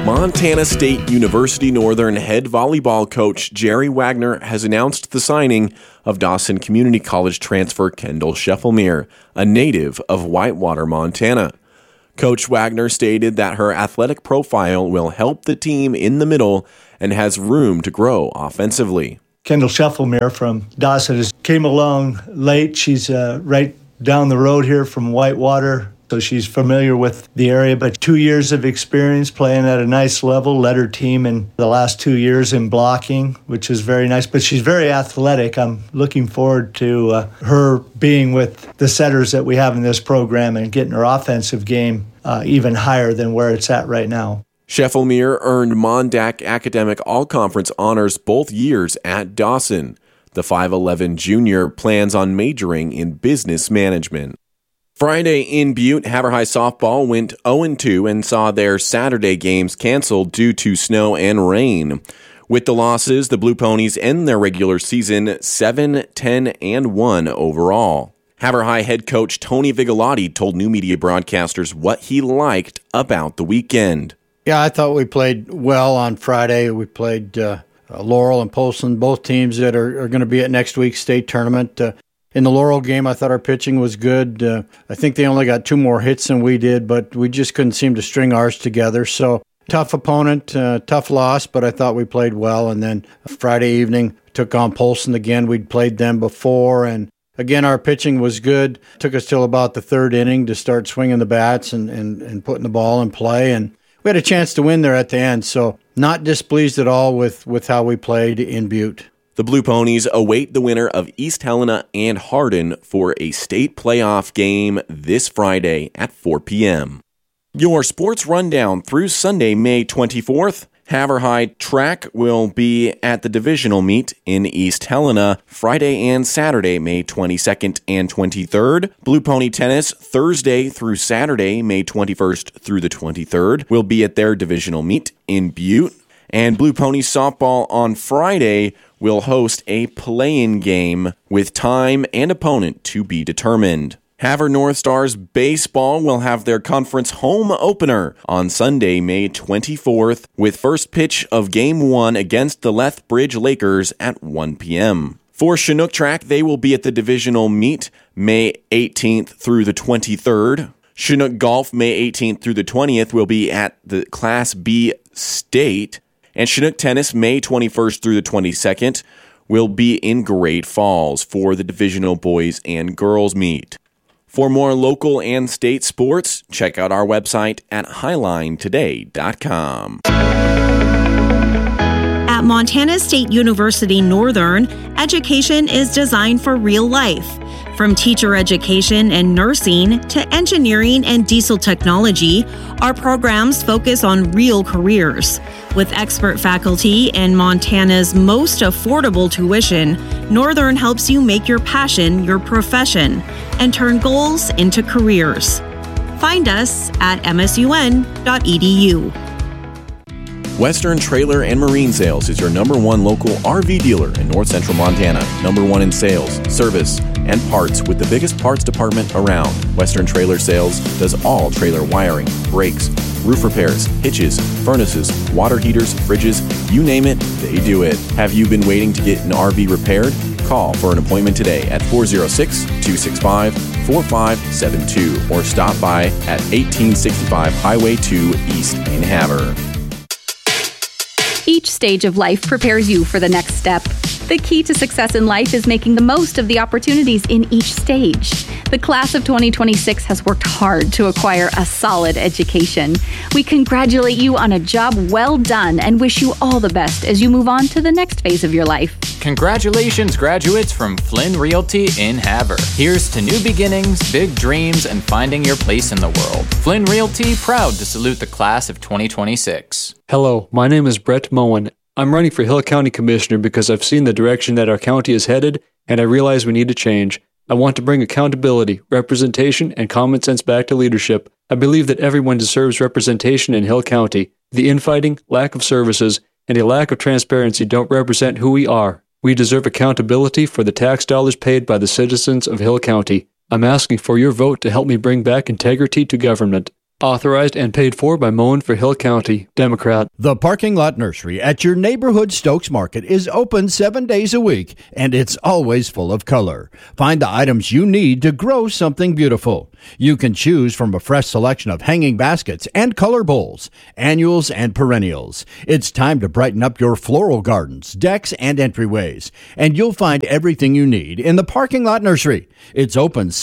Montana State University Northern head volleyball coach Jerry Wagner has announced the signing of Dawson Community College transfer Kendall Scheffelmeer, a native of Whitewater, Montana. Coach Wagner stated that her athletic profile will help the team in the middle and has room to grow offensively. Kendall Scheffelmeer from Dawson came along late. She's right down the road here from Whitewater. So she's familiar with the area, but 2 years of experience playing at a nice level, led her team in the last 2 years in blocking, which is very nice. But she's very athletic. I'm looking forward to her being with the setters that we have in this program and getting her offensive game even higher than where it's at right now. Scheffelmeer earned Mondac Academic All-Conference honors both years at Dawson. The 5'11 junior plans on majoring in business management. Friday in Butte, Havre High softball went 0-2 and saw their Saturday games canceled due to snow and rain. With the losses, the Blue Ponies end their regular season 7-10-1 overall. Havre High head coach Tony Vigalotti told new media broadcasters what he liked about the weekend. Yeah, I thought we played well on Friday. We played Laurel and Polson, both teams that are going to be at next week's state tournament. In the Laurel game, I thought our pitching was good. I think they only got 2 more hits than we did, but we just couldn't seem to string ours together. So tough opponent, tough loss, but I thought we played well. And then Friday evening, took on Polson again. We'd played them before, and again, our pitching was good. Took us till about the 3rd inning to start swinging the bats and putting the ball in play. And we had a chance to win there at the end, so not displeased at all with how we played in Butte. The Blue Ponies await the winner of East Helena and Hardin for a state playoff game this Friday at 4 p.m. Your sports rundown through Sunday, May 24th. Havre High track will be at the divisional meet in East Helena Friday and Saturday, May 22nd and 23rd. Blue Pony Tennis Thursday through Saturday, May 21st through the 23rd, will be at their divisional meet in Butte. And Blue Pony Softball on Friday will host a play-in game with time and opponent to be determined. Havre North Stars Baseball will have their conference home opener on Sunday, May 24th, with first pitch of Game 1 against the Lethbridge Lakers at 1 p.m. For Chinook Track, they will be at the divisional meet May 18th through the 23rd. Chinook Golf, May 18th through the 20th, will be at the Class B State. And Chinook Tennis, May 21st through the 22nd, will be in Great Falls for the divisional boys and girls meet. For more local and state sports, check out our website at highlinetoday.com. At Montana State University Northern, education is designed for real life. From teacher education and nursing to engineering and diesel technology, our programs focus on real careers. With expert faculty and Montana's most affordable tuition, Northern helps you make your passion your profession and turn goals into careers. Find us at msun.edu. Western Trailer and Marine Sales is your #1 local RV dealer in North Central Montana. #1 in sales, service, and parts with the biggest parts department around. Western Trailer Sales does all trailer wiring, brakes, roof repairs, hitches, furnaces, water heaters, fridges, you name it, they do it. Have you been waiting to get an RV repaired? Call for an appointment today at 406-265-4572 or stop by at 1865 Highway 2 East in Havre. Each stage of life prepares you for the next step. The key to success in life is making the most of the opportunities in each stage. The class of 2026 has worked hard to acquire a solid education. We congratulate you on a job well done and wish you all the best as you move on to the next phase of your life. Congratulations, graduates from Flynn Realty in Havre. Here's to new beginnings, big dreams, and finding your place in the world. Flynn Realty, proud to salute the class of 2026. Hello, my name is Brett Moen. I'm running for Hill County Commissioner because I've seen the direction that our county is headed, and I realize we need to change. I want to bring accountability, representation, and common sense back to leadership. I believe that everyone deserves representation in Hill County. The infighting, lack of services, and a lack of transparency don't represent who we are. We deserve accountability for the tax dollars paid by the citizens of Hill County. I'm asking for your vote to help me bring back integrity to government. Authorized and paid for by Moen for Hill County, Democrat. The Parking Lot Nursery at your neighborhood Stokes Market is open 7 days a week, and it's always full of color. Find the items you need to grow something beautiful. You can choose from a fresh selection of hanging baskets and color bowls, annuals and perennials. It's time to brighten up your floral gardens, decks, and entryways, and you'll find everything you need in the Parking Lot Nursery. It's open